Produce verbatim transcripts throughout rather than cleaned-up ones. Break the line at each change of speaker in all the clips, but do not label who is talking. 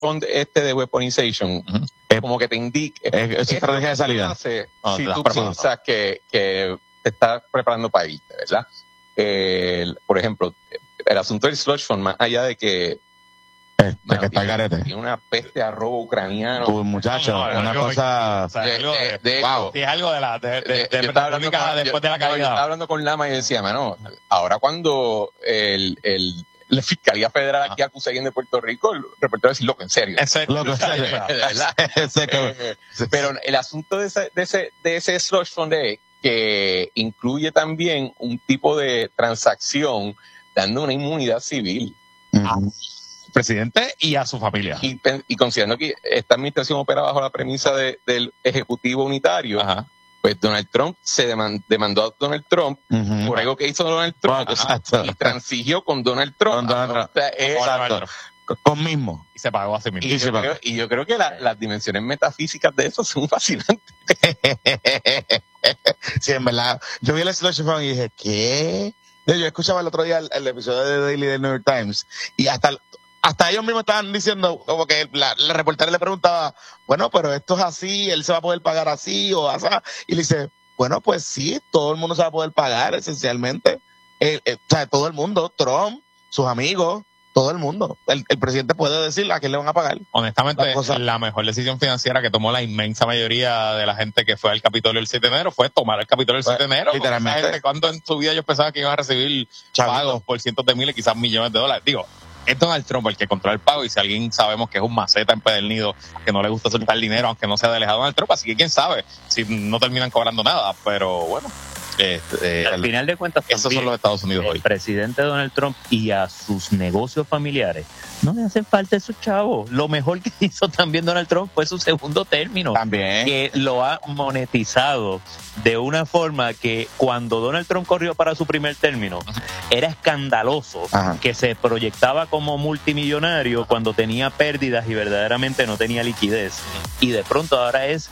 con este de weaponization,
Uh-huh.
es como que te indica,
Es, es estrategia de salida.
hace,
Oh,
si tú
preparando.
piensas que, que te estás preparando para irte, ¿verdad? Eh, por ejemplo, el asunto del sludge fund, más allá de que
Este,
bueno,
que está el
tiene,
garete.
tiene una peste a robo ucraniano.
Tu muchacho,
No, no,
una
yo-
cosa.
O sea,
de,
algo
de,
de,
de
wow.
hecho,
sí, es algo de la de, de,
Eh,
de
yo estaba hablando
República
con-
después de la
yo- no, yo
caída.
estaba hablando con Lama y decía, mano, ahora cuando el, el, la Fiscalía Federal aquí acusa a alguien de Puerto Rico, el reportero va a decir, loco, en serio.
En serio.
Loco,
De verdad.
ese que-
Eh, Pero el asunto de ese, de ese, de ese slush fund es que incluye también un tipo de transacción dando una inmunidad civil.
Ujú.
Presidente y a su familia.
Y, pen- y considerando que esta administración opera bajo la premisa de- del ejecutivo unitario,
Ajá.
pues Donald Trump se deman- demandó a Donald Trump
Ujú.
por algo que hizo Donald Trump
Bueno, exacto.
y transigió con Donald Trump.
Con Donald Trump.
O sea, es-
Exacto. Con mismo.
Y se pagó a sí mismo.
y, yo creo, y yo creo que la- las dimensiones metafísicas de eso son fascinantes.
Sí, en verdad. Yo vi el Slush Fund y dije, ¿qué? Yo yo escuchaba el otro día el, el episodio de Daily del New York Times y hasta, hasta ellos mismos estaban diciendo, como que la, la reportera le preguntaba, bueno, pero esto es así, él se va a poder pagar así o así. Y le dice, bueno, pues sí, todo el mundo se va a poder pagar esencialmente. El- el- o sea, todo el mundo, Trump, sus amigos, todo el mundo. El, el presidente puede decir a quién le van a pagar.
Honestamente,
La cosa-
la mejor decisión financiera que tomó la inmensa mayoría de la gente que fue al Capitolio el siete de enero fue tomar el Capitolio el
Pues,
siete de enero.
literalmente.
Esa gente, ¿cuándo en su vida ellos pensaban que iban a recibir
Chavito.
pagos por cientos de miles, quizás millones de dólares? Digo, es Donald Trump el que controla el pago y si alguien sabemos que es un maceta empedernido, que no le gusta soltar dinero, aunque no sea delegado Donald Trump, así que quién sabe si no terminan cobrando nada, pero bueno. Este,
Al final de cuentas,
esos
también,
son los Estados Unidos
el
hoy.
presidente Donald Trump y a sus negocios familiares no le hacen falta esos chavos. Lo mejor que hizo también Donald Trump fue su segundo término,
También.
que lo ha monetizado de una forma que cuando Donald Trump corrió para su primer término era escandaloso,
Ajá.
que se proyectaba como multimillonario cuando tenía pérdidas y verdaderamente no tenía liquidez, y de pronto ahora es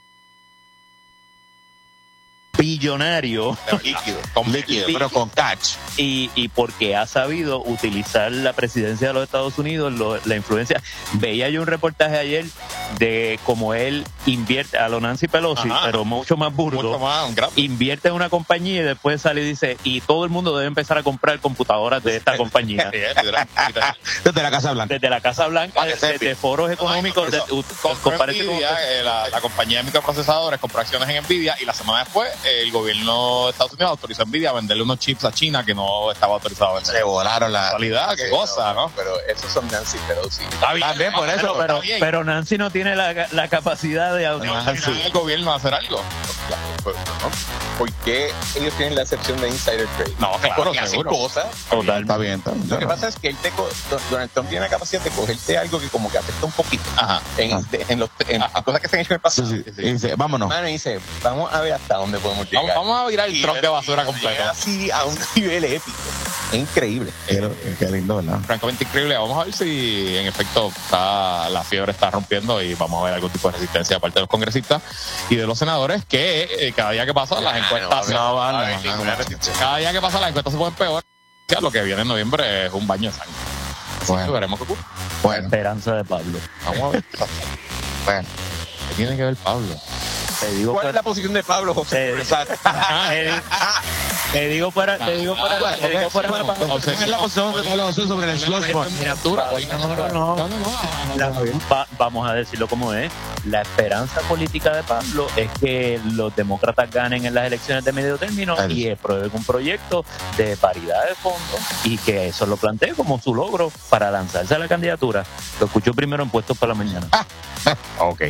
billonario.
Líquido.
Con
Líquido,
Sí.
pero con catch.
Y, y porque ha sabido utilizar la presidencia de los Estados Unidos, lo- la influencia. Veía yo un reportaje ayer de cómo él invierte, a lo Nancy Pelosi,
Ajá.
pero mucho más burdo,
mucho más, un gran
invierte en una compañía y después sale y dice, y todo el mundo debe empezar a comprar computadoras de esta compañía.
Desde la Casa Blanca.
Desde la Casa Blanca,
Para que
desde,
sepa.
foros económicos, de, u-
Compró
compárese con-
Nvidia, eh, la, la compañía de microprocesadores, compró acciones en Nvidia y la semana después eh, el gobierno de Estados Unidos autorizó a Nvidia a venderle unos chips a China que no estaba autorizado a vender.
Se volaron la.
Realidad, qué
Sí,
cosa, ¿no?
Pero esos son Nancy Pelosi.
Está bien,
También por eso,
pero,
pero,
está bien.
pero Nancy no tiene la, la capacidad de...
No,
Nancy.
el gobierno a hacer algo.
Claro, pues, ¿no? ¿Por qué ellos tienen la excepción de insider trade?
No, claro,
Porque hacen
seguro.
cosas.
Total. Está bien, está bien.
Lo que pasa es que él te co- Don- Donald Trump tiene la capacidad de cogerte algo que como que afecta un poquito
Ajá.
en,
Ah.
de- en los, en
Ajá.
cosas que se han hecho en el pasado.
Sí, sí. Y dice, vámonos.
Mano, y dice, vamos a ver hasta dónde podemos llegar.
Vamos, vamos a virar el
Y
truck de basura
llega
completo.
así a un nivel épico. Es increíble.
Qué, qué lindo, ¿verdad?
Francamente increíble. Vamos a ver si en efecto está, la fiebre está rompiendo y vamos a ver algún tipo de resistencia de parte de los congresistas y de los senadores que eh, cada día que pasa las encuestas
no,
No,
va a
van,
haber
no,
ninguna
no.
resistencia.
cada día que pasa las encuestas se ponen peor. Lo que viene en noviembre es un baño de sangre. Así
Bueno.
que veremos qué ocurre.
Bueno,
Esperanza de Pablo.
Vamos a ver.
bueno.
¿Qué tiene que ver Pablo?
Te digo
¿Cuál es la posición de Pablo, José?
Te, te- te digo para, te digo para, te digo para,
¿Cuál es la posición de Pablo José sobre el slush fund?
Miniatura.
No, no, no, no. La- va- vamos a decirlo como es. La esperanza política de Pablo es que los demócratas ganen en las elecciones de medio término
Claro.
y aprueben un proyecto de paridad de fondos y que eso lo plantee como su logro para lanzarse a la candidatura. Lo escucho primero en Puestos para la Mañana.
Ok.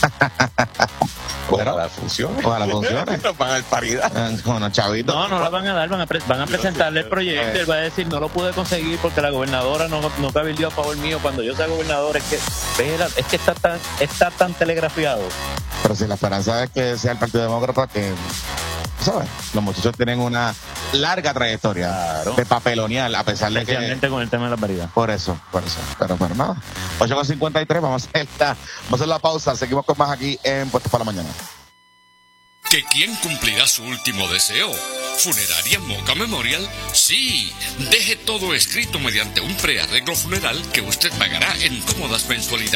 Ojalá funcione.
Ojalá funcione.
Nos van a dar paridad.
Bueno, chavito.
No, no la van a dar, van a, pre- van a presentarle el proyecto. Él va a decir, no lo pude conseguir porque la gobernadora no, no cabildió a favor mío. Cuando yo sea gobernador, es que, espera, es que está tan, está tan telegrafiado.
Pero si la esperanza es que sea el Partido Demócrata, que, ¿sabes? Los muchachos tienen una larga trayectoria
Claro.
de papelonear, a pesar de que...
Especialmente con el tema de la paridad.
Por eso, por eso. Pero, pero nada. ocho con cincuenta y tres, vamos a hacer la, vamos a hacer la pausa. Seguimos con más aquí en Puestos para la Mañana.
¿Que quién cumplirá su último deseo? Funeraria Moca Memorial, sí. Deje todo escrito mediante un prearreglo funeral que usted pagará en cómodas mensualidades.